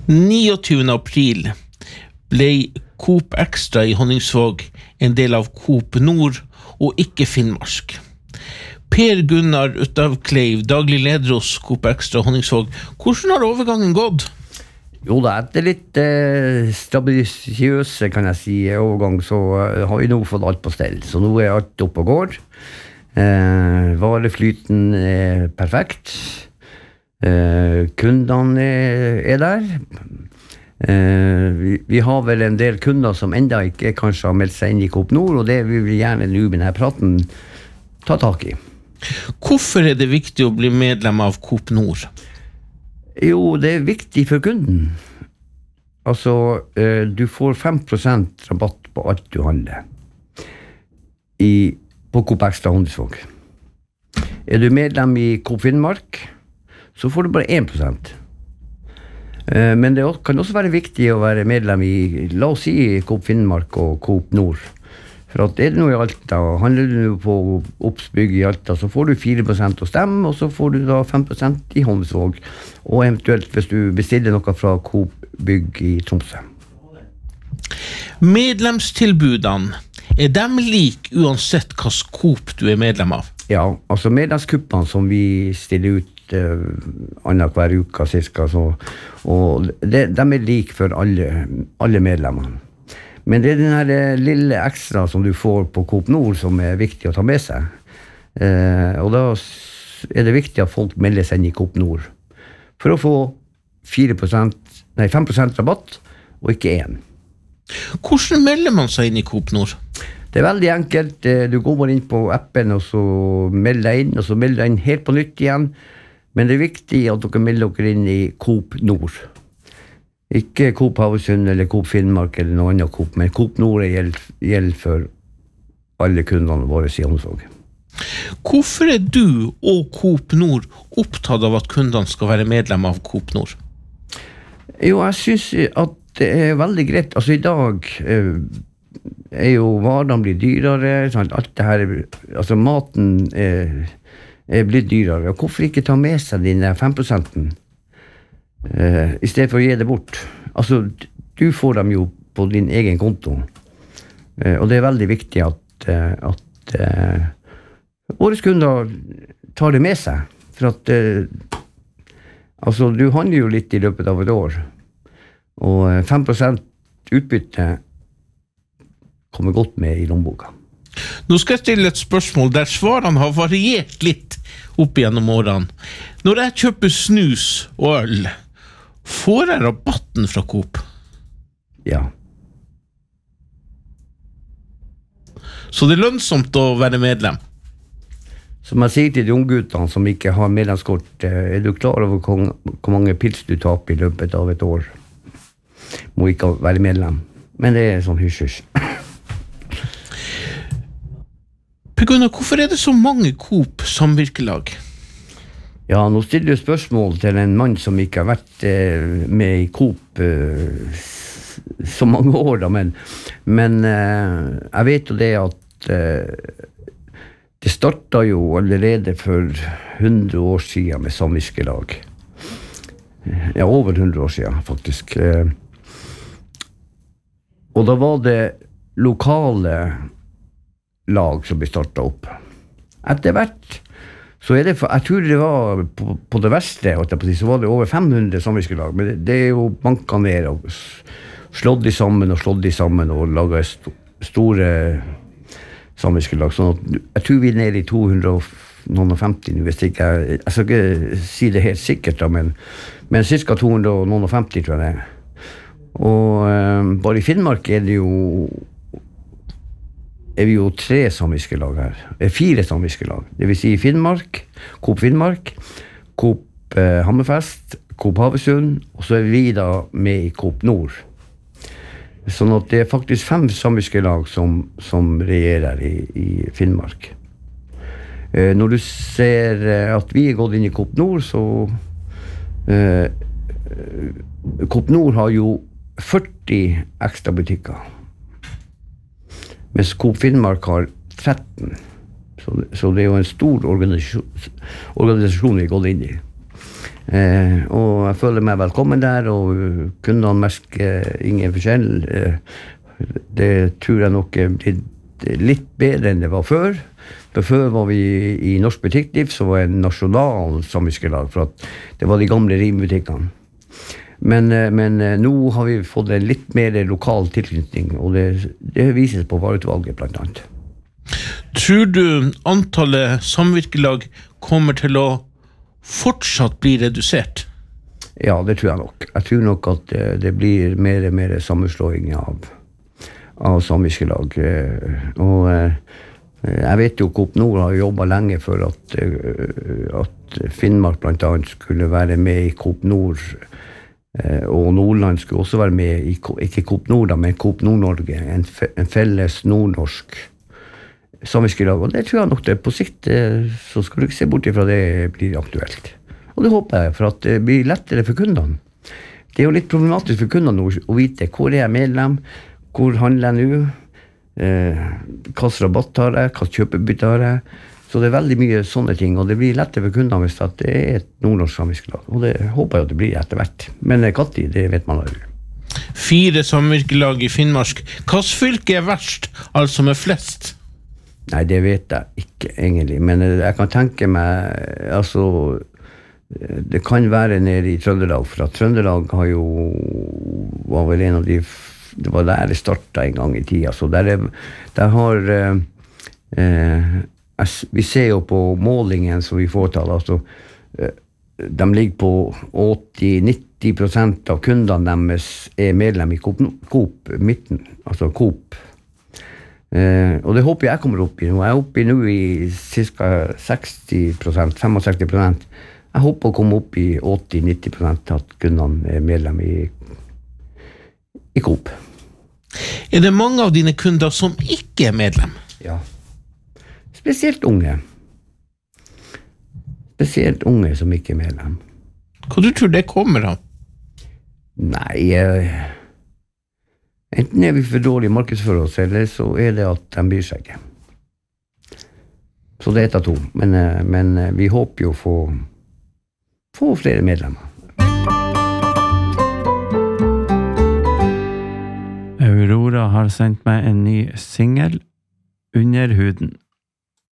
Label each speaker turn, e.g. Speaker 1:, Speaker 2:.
Speaker 1: 29. april ble Coop Extra i Honningsvåg en del av Coop Nord og ikke Finnmark. Per Gunnar Utavkleiv, daglig leder hos Coop Extra Honningsvåg. Hvordan har overgangen gått?
Speaker 2: Jo da, etter litt stabilisøse, kan jeg si, overgang, så har vi nå fått alt på stell. Så nå alt oppe og går. Vareflyten perfekt. Kundene der. Vi har vel en del kunder som enda ikke kanskje har meldt seg inn i Coop Nord, og det vil vi gjerne nå med denne praten ta tak i.
Speaker 1: Hvorfor det viktig å bli medlem av Coop Nord?
Speaker 2: Jo, det viktig for kunden. Altså, du får 5% rabatt på alt du handler på Coop Extra Honningsvåg. Du medlem i Coop Finnmark, så får du bare 1%. Men det kan også være viktig å være medlem i, la oss si, Coop Finnmark og Coop Nord. For at det noe i Alta, handler du på oppsbygg i Alta, så får du 4% å stemme, og så får du da 5% i Honningsvåg, og eventuelt hvis du bestiller noe fra Coop Bygg i Tromsø.
Speaker 1: Medlemstilbudene, de lik uansett hva Coop du medlem av?
Speaker 2: Ja, altså medlemskuppene som vi stiller ut annet hver uke cirka, og de lik for alle medlemmene. Men det den her lille ekstra som du får på Coop Nord som viktig å ta med seg. Og da det viktig at folk melder seg inn i Coop Nord for å få 5% rabatt og ikke 1.
Speaker 1: Hvordan melder man seg inn i Coop Nord?
Speaker 2: Det veldig enkelt. Du går bare inn på appen og så melder deg inn, og så melder deg inn helt på nytt igjen. Men det viktig at dere melder dere inn i Coop Nord. Ikke Coop Havøysund eller Coop Finnmark eller noe annet Coop, men Coop Nord gjelder for alle kundene våre i Honningsvåg.
Speaker 1: Hvorfor du og Coop Nord opptatt av at kundene skal være medlem av Coop Nord?
Speaker 2: Jo, jeg synes at det veldig greit. Altså i dag jo varene blir dyrere, sant? Alt det her, altså maten blitt dyrere. Og hvorfor ikke ta med seg dine 5%? I stedet for å gi det bort. Altså, du får dem jo på din egen konto. Og det veldig viktig at våre kunder tar det med seg. For at altså, du handler jo litt i løpet av et år. Og 5% utbytte kommer godt med i lommeboka.
Speaker 1: Nå skal jeg stille et spørsmål der svarene har variert litt opp gjennom årene. Når jeg kjøper snus og øl, får jeg rabatten fra Coop?
Speaker 2: Ja.
Speaker 1: Så det lønnsomt å være medlem?
Speaker 2: Som jeg sier til de ungguttene som ikke har medlemskort, du klar over hvor mange pils du taper i løpet av et år? Må ikke være medlem. Men det sånn hysj. Per Gunnar, hvorfor det så mange Coop samvirkelag? Ja, nå stiller du spørsmål til en mann som ikke har vært med i Coop så mange år, da, men jeg vet jo det at det startet jo allerede for 100 år siden med samvirkelag. Ja, over 100 år siden, faktisk. Og da var det lokale lag som ble startet opp. Etter hvert så det jeg tror det var på det verste, så var det over 500 samvirkelag, men det jo banket ned og slått de sammen og laget store samvirkelag, sånn at jeg tror vi nede i 250, hvis ikke jeg skal ikke si det helt sikkert da, men cirka 250 tror jeg det. Og bare i Finnmark det jo vi jo 3 samvirkelag her. 4 samvirkelag. Det vil si Finnmark, Coop Finnmark, Coop Hammerfest, Coop Havøysund, og så vi da med i Coop Nord. Sånn at det faktisk 5 samvirkelag som regjerer i Finnmark. Når du ser at vi gått inn i Coop Nord, så Coop Nord har jo 40 ekstra butikker. Mens Coop Finnmark har 13. Så det jo en stor organisasjon vi går inn i. Og jeg føler meg velkommen der, og kundene merker ingen forskjell. Det tror jeg nok er litt bedre enn det var før. For før var vi i Norsk Butikkliv, så var det en nasjonal samiske lag, for at det var de gamle rimbutikkene. Men nå har vi fått en litt mer lokal tilknytning, og det vises på vareutvalget blant annet.
Speaker 1: Tror du antallet samvirkelag kommer til å fortsatt bli redusert?
Speaker 2: Ja, det tror jeg nok. Jeg tror nok at det blir mer og mer sammenslåing av samvirkelag. Og jeg vet jo Coop Nord har jobbet lenge for at Finnmark blant annet skulle være med i Coop Nord, og Nordland skulle også være med i, ikke Coop Nord, men Coop Nord-Norge, en felles nordnorsk samvirkelag, og det tror jeg nok det på sikt, så skal du ikke se bort ifra det blir aktuelt. Og det håper jeg, for at det blir lettere for kundene. Det er jo litt problematisk for kundene å vite hvor er jeg medlem, hvor handler jeg nå, hva rabatt har jeg, hva kjøpebytte har jeg. Så det er veldig mye sånne ting, og det blir lettere for kundene hvis det er et nordnorsk samvirkelag, og det håper jeg at det blir etter hvert. Men Katti, det vet man aldri.
Speaker 1: 4 samvirkelag i Finnmark. Hvilket fylke er verst, altså med flest?
Speaker 2: Nei, det vet jeg ikke egentlig, men jeg kan tenke meg, altså, det kan være nede i Trøndelag, for at Trøndelag har jo, var vel en av de, det var der det startet en gang i tida, så der har, vi ser jo på målingen som vi får til, altså, de ligger på 80-90% av kundene deres er medlem i Coop midten, altså Coop. Og det håper jeg kommer opp i nå. Jeg er oppe i nå i cirka 60%, 65%. Jeg håper å komme opp i 80-90% at kundene er medlem i Coop.
Speaker 1: Er det mange av dine kunder som ikke er medlem?
Speaker 2: Ja. Spesielt unge. Spesielt unge som ikke er medlem.
Speaker 1: Hva du tror det kommer av?
Speaker 2: Nei, enten er vi for dårlig markedsfører oss, eller så er det at de bryr seg ikke. Så det er et av to. Men vi håper jo å få flere medlemmer.
Speaker 3: Aurora har sendt meg en ny single, Under huden.